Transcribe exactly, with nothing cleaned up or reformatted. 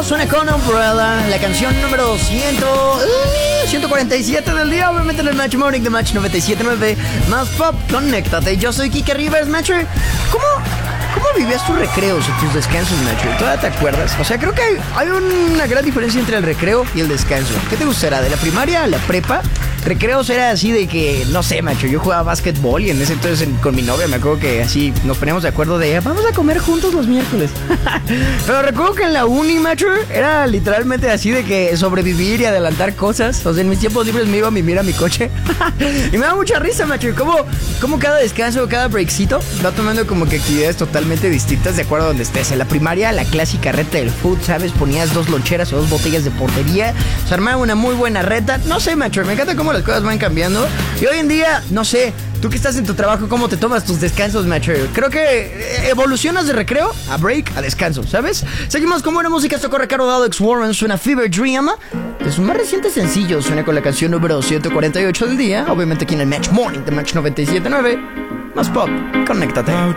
suena con Umbrella, la canción número cien, uh, ciento cuarenta y siete del día, obviamente en el Match Morning de Match noventa y siete punto nueve, más pop, conéctate. Yo soy Kike Rivers, Matcher. ¿Cómo, cómo vivías tus recreos o tus descansos, Matcher? ¿Todavía te acuerdas? O sea, creo que hay, hay una gran diferencia entre el recreo y el descanso. ¿Qué te gustará? ¿De la primaria a la prepa? Recreos era así de que, no sé, macho, yo jugaba básquetbol y en ese entonces en, con mi novia me acuerdo que así nos poníamos de acuerdo de vamos a comer juntos los miércoles. Pero recuerdo que en la uni, macho, era literalmente así de que sobrevivir y adelantar cosas. O sea, en mis tiempos libres me iba a mimir a mi coche. Y me da mucha risa, macho, como, como cada descanso, cada breakcito va tomando como que actividades totalmente distintas de acuerdo a donde estés. En la primaria, la clásica reta del food, ¿sabes? Ponías dos loncheras o dos botellas de portería, se armaba una muy buena reta. No sé, macho, me encanta cómo las cosas van cambiando. Y hoy en día, no sé, tú que estás en tu trabajo, ¿cómo te tomas tus descansos, macho? Creo que evolucionas de recreo a break a descanso, ¿sabes? Seguimos con buena música. Esto corre a cargo de Alex Warren, suena Fever Dream. De su más reciente sencillo, suena con la canción número ciento cuarenta y ocho del día. Obviamente aquí en el Match Morning de Match noventa y siete punto nueve. Más pop, conéctate.